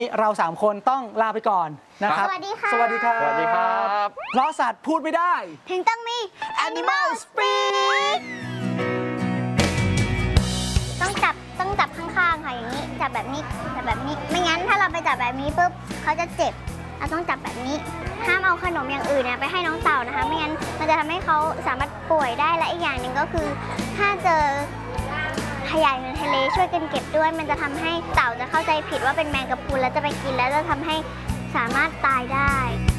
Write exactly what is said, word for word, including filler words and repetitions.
เราสามคนต้องลาไปก่อนนะครับสวัสดีค่ะสวัสดีครับสวัสดีครับเพราะสัตว์พูดไม่ได้ถึงต้องมี Animal Speak ต้องจับต้องจับข้างๆค่ะอย่างนี้จับแบบนี้จับแบบนี้ไม่งั้นถ้าเราไปจับแบบนี้ปุ๊บเขาจะเจ็บเราต้องจับแบบนี้ห้ามเอาขนมอย่างอื่นเนี่ยไปให้น้องเต่านะคะไม่งั้นมันจะทำให้เขาสามารถป่วยได้และอีกอย่างหนึ่งก็คือถ้าเจอขยะในทะเลช่วยกันเก็บด้วยมันจะทำให้เต่าจะเข้าใจผิดว่าเป็นแมงกะพรุนแล้วจะไปกินแล้วจะทำให้สามารถตายได้